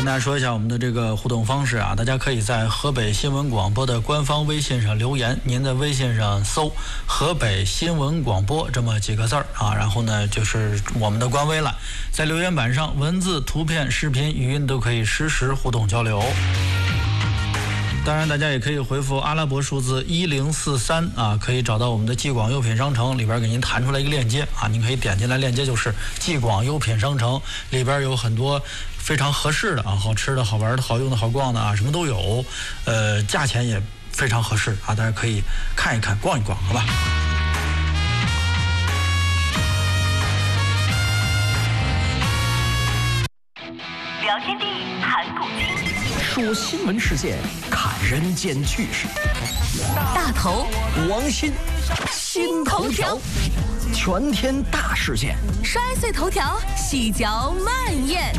跟大家说一下我们的这个互动方式啊，大家可以在河北新闻广播的官方微信上留言，您在微信上搜河北新闻广播这么几个字啊，然后呢就是我们的官微了，在留言板上文字、图片、视频、语音都可以实时互动交流。当然大家也可以回复阿拉伯数字1043啊，可以找到我们的继广优品商城，里边给您弹出来一个链接啊，您可以点进来，链接就是继广优品商城，里边有很多非常合适的啊，好吃的、好玩的、好用的、好逛的啊，什么都有，价钱也非常合适啊，大家可以看一看、逛一逛，好吧？ 聊天地谈古今， 说新闻事件，看人间趣事。 大头王鑫，新头条，全天大事件， 摔碎头条，细嚼慢咽。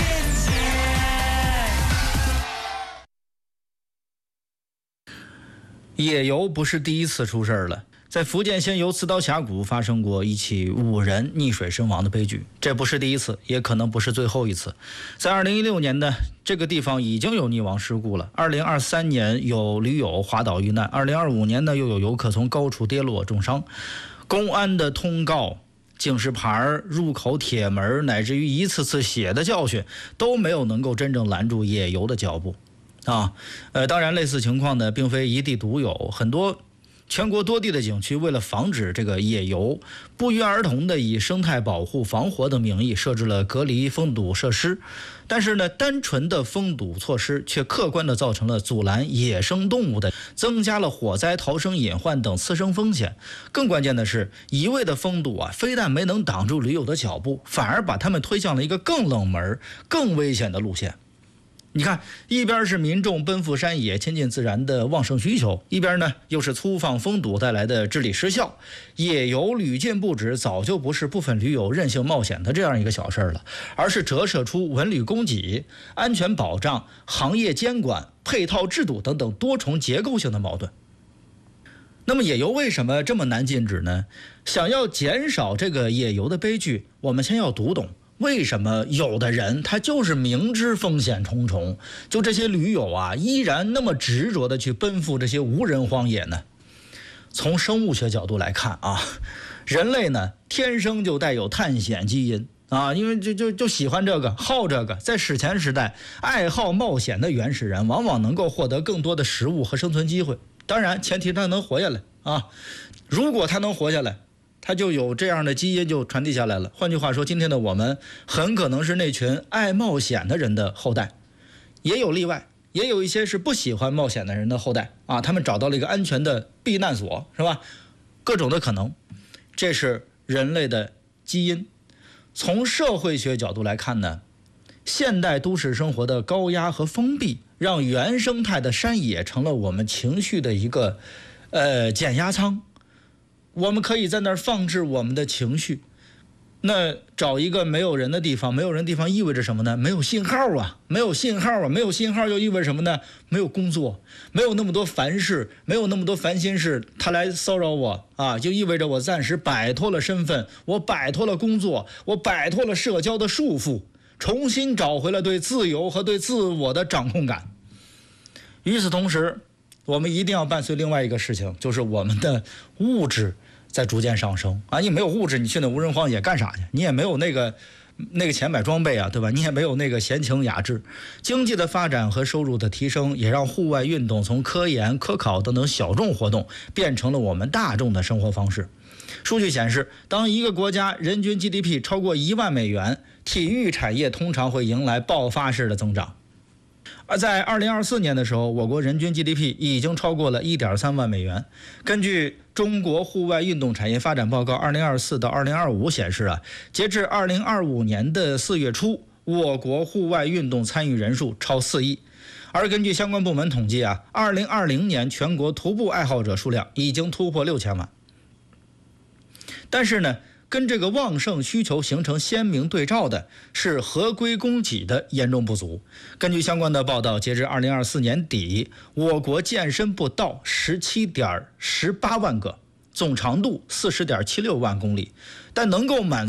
野游不是第一次出事了。在福建仙游慈刀峡谷发生过一起5人溺水身亡的悲剧，这不是第一次，也可能不是最后一次。在2016年呢，这个地方已经有溺亡事故了。2023年有驴友滑倒遇难，2025年呢又有游客从高处跌落重伤。公安的通告、警示牌、入口铁门，乃至于一次次血的教训，都没有能够真正拦住野游的脚步啊。当然类似情况呢并非一地独有，很多全国多地的景区为了防止这个野游，不约而同的以生态保护、防火等名义设置了隔离封堵设施，但是呢，单纯的封堵措施却客观的造成了阻拦野生动物的，增加了火灾、逃生隐患等次生风险。更关键的是，一味的封堵啊，非但没能挡住驴友的脚步，反而把他们推向了一个更冷门、更危险的路线。你看，一边是民众奔赴山野亲近自然的旺盛需求，一边呢又是粗放封堵带来的治理失效。野游屡禁不止，早就不是部分驴友任性冒险的这样一个小事了，而是折射出文旅供给、安全保障、行业监管、配套制度等等多重结构性的矛盾。那么野游为什么这么难禁止呢？想要减少这个野游的悲剧，我们先要读懂为什么有的人他就是明知风险重重，就这些驴友啊，依然那么执着的去奔赴这些无人荒野呢？从生物学角度来看啊，人类呢天生就带有探险基因啊，因为就喜欢这个，好这个。在史前时代，爱好冒险的原始人往往能够获得更多的食物和生存机会，当然前提他能活下来啊。如果他能活下来，他就有这样的基因就传递下来了。换句话说，今天的我们很可能是那群爱冒险的人的后代，也有例外，也有一些是不喜欢冒险的人的后代啊，他们找到了一个安全的避难所，是吧？各种的可能，这是人类的基因。从社会学角度来看呢，现代都市生活的高压和封闭，让原生态的山野成了我们情绪的一个减压舱。我们可以在那儿放置我们的情绪。那找一个没有人的地方，没有人地方意味着什么呢？没有信号啊，没有信号啊，没有信号又意味着什么呢？没有工作，没有那么多烦事，没有那么多烦心事，他来骚扰我啊，就意味着我暂时摆脱了身份，我摆脱了工作，我摆脱了社交的束缚，重新找回了对自由和对自我的掌控感。与此同时，我们一定要伴随另外一个事情，就是我们的物质在逐渐上升啊！你没有物质，你去那无人荒野干啥去？你也没有那个钱买装备啊，对吧？你也没有那个闲情雅致。经济的发展和收入的提升，也让户外运动从科研、科考等等小众活动，变成了我们大众的生活方式。数据显示，当一个国家人均 GDP 超过1万美元，体育产业通常会迎来爆发式的增长。而在2024年的时候，我国人均 GDP 已经超过了1.3万美元。根据中国户外运动产业发展报告2024到2025显示啊，截至2025年的4月初，我国户外运动参与人数超4亿。而根据相关部门统计啊，2020年全国徒步爱好者数量已经突破6000万。但是呢，跟这个旺盛需求形成鲜明对照的是合规供给的严重不足。根据相关的报道，截至2024年底，我国健身步道17.18万个，总长度40.76万公里，但能够满足